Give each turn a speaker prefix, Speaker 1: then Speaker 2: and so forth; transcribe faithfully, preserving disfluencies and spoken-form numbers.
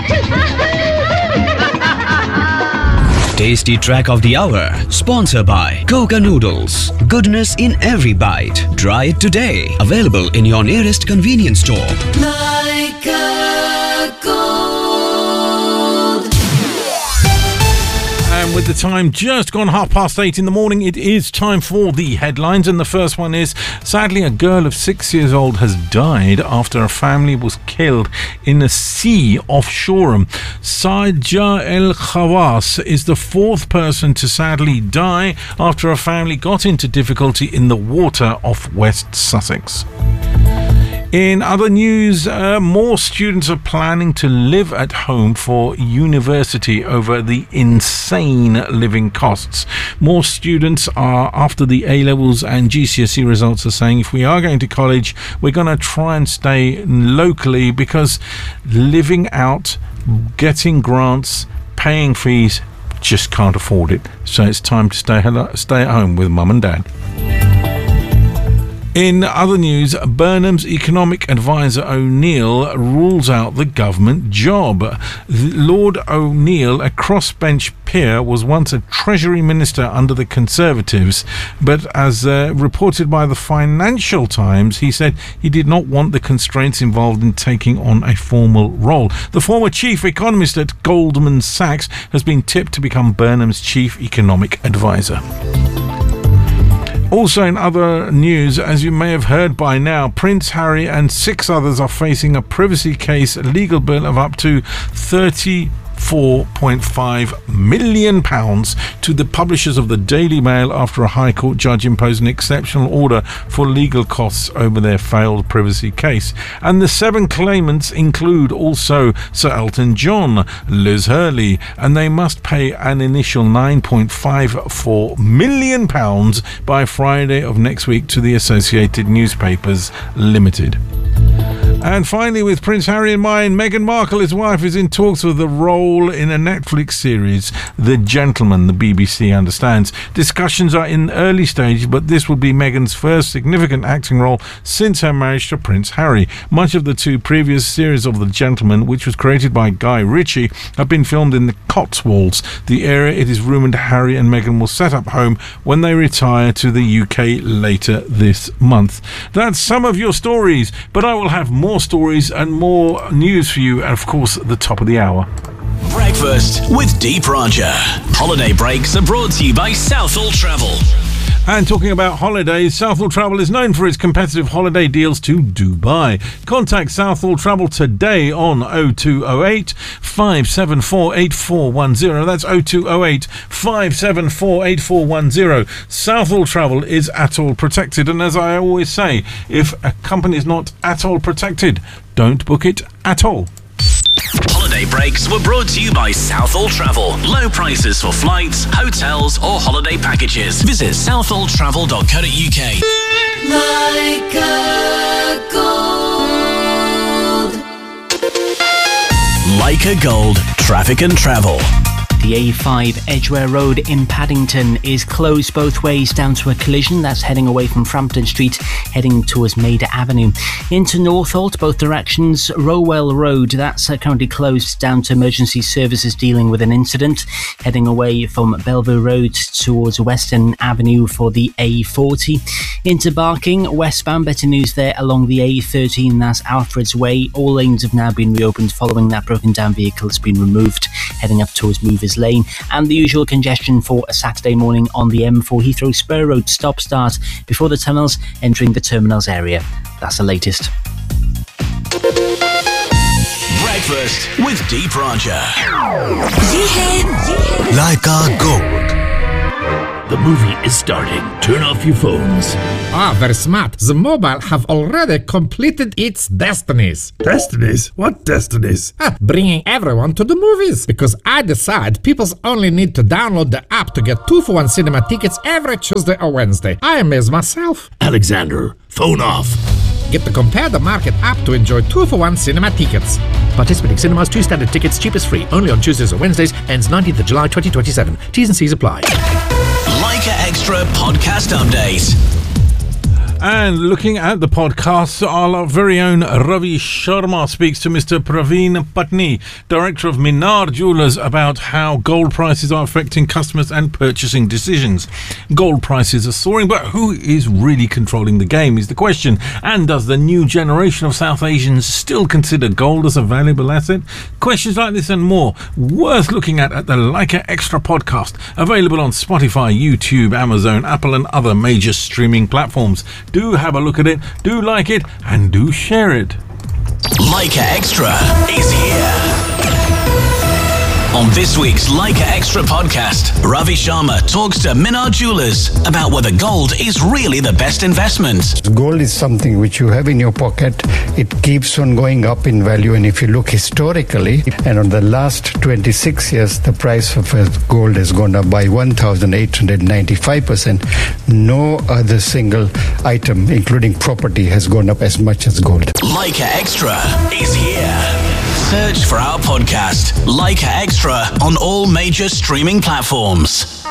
Speaker 1: Tasty Track of the Hour, sponsored by Coca Noodles. Goodness in every bite. Try it today. Available in your nearest convenience store.
Speaker 2: Like a gold.
Speaker 3: And with the time just gone half past eight in the morning, it is time for the headlines. And the first one is, sadly, a girl of six years old has died after a family was killed in the sea off Shoreham. Saja El Khawas is the fourth person to sadly die after a family got into difficulty in the water off West Sussex. In other news, uh, more students are planning to live at home for university over the insane living costs. More students are, after the A-levels and G C S E results, are saying if we are going to college, we're going to try and stay locally because living out, getting grants, paying fees, just can't afford it. So it's time to stay, stay at home with mum and dad. In other news, Burnham's economic advisor O'Neill rules out the government job. Lord O'Neill, a crossbench peer, was once a Treasury Minister under the Conservatives, but as uh, reported by the Financial Times, he said he did not want the constraints involved in taking on a formal role. The former chief economist at Goldman Sachs has been tipped to become Burnham's chief economic advisor. Also in other news, as you may have heard by now, Prince Harry and six others are facing a privacy case legal bill of up to thirty-four point five million pounds to the publishers of the Daily Mail after a High Court judge imposed an exceptional order for legal costs over their failed privacy case. And the seven claimants include also Sir Elton John, Liz Hurley, and they must pay an initial nine point five four million pounds by Friday of next week to the Associated Newspapers Limited. And finally, with Prince Harry in mind, Meghan Markle, his wife, is in talks with a role in a Netflix series, The Gentleman, the B B C understands. Discussions are in early stage, but this will be Meghan's first significant acting role since her marriage to Prince Harry. Much of the two previous series of The Gentleman, which was created by Guy Ritchie, have been filmed in the Cotswolds, the area it is rumoured Harry and Meghan will set up home when they retire to the U K later this month. That's some of your stories, but I will have more stories and more news for you, and of course at the top of the hour.
Speaker 4: Breakfast with Deep Roger. Holiday breaks are brought to you by Southall Travel.
Speaker 3: And talking about holidays, Southall Travel is known for its competitive holiday deals to Dubai. Contact Southall Travel today on oh two oh eight, five seven four, eight four one oh. That's oh two oh eight, five seven four, eight four one oh. Southall Travel is at all protected, and as I always say, if a company is not at all protected, don't book it at all.
Speaker 4: Holiday breaks were brought to you by Southall Travel. Low prices for flights, hotels or holiday packages. Visit southall travel dot co dot uk.
Speaker 2: Like a gold.
Speaker 4: Like a Gold, traffic and travel.
Speaker 5: The A five Edgware Road in Paddington is closed both ways down to a collision that's heading away from Frampton Street, heading towards Maida Avenue. Into Northolt, both directions. Rowell Road, that's currently closed down to emergency services dealing with an incident, heading away from Bellevue Road towards Western Avenue for the A forty. Into Barking, westbound, better news there along the A thirteen, that's Alfred's Way. All lanes have now been reopened following that broken down vehicle has been removed, heading up towards Movers Lane. And the usual congestion for a Saturday morning on the M four Heathrow Spur Road stop start before the tunnels, entering the terminals area. That's the latest.
Speaker 4: Breakfast with Deep Roger.
Speaker 6: Like a Gold.
Speaker 7: The movie is starting. Turn off your phones.
Speaker 8: Ah, very smart. The mobile have already completed its destinies.
Speaker 7: Destinies? What destinies?
Speaker 8: Ah, bringing everyone to the movies. Because I decide people only need to download the app to get two for one cinema tickets every Tuesday or Wednesday. I amaze myself.
Speaker 7: Alexander, phone off.
Speaker 8: Get the Compare the Market app to enjoy two for one cinema tickets.
Speaker 7: Participating cinemas, two standard tickets, cheapest free. Only on Tuesdays or Wednesdays. Ends nineteenth of July twenty twenty-seven. T's and C's apply.
Speaker 4: Leica Extra podcast update.
Speaker 3: And looking at the podcast, our very own Ravi Sharma speaks to Mister Praveen Patni, Director of Minar Jewelers, about how gold prices are affecting customers and purchasing decisions. Gold prices are soaring, but who is really controlling the game is the question. And does the new generation of South Asians still consider gold as a valuable asset? Questions like this and more worth looking at at the Leica Extra podcast, available on Spotify, YouTube, Amazon, Apple and other major streaming platforms. Do have a look at it, do like it and do share it.
Speaker 4: Leica Extra is here. On this week's Leica Extra podcast, Ravi Sharma talks to Minar Jewelers about whether gold is really the best investment.
Speaker 9: Gold is something which you have in your pocket. It keeps on going up in value, and if you look historically, and on the last twenty-six years, the price of gold has gone up by one thousand eight hundred ninety-five percent. No other single item, including property, has gone up as much as gold.
Speaker 4: Leica Extra is here. Search for our podcast, Leica Extra, on all major streaming platforms.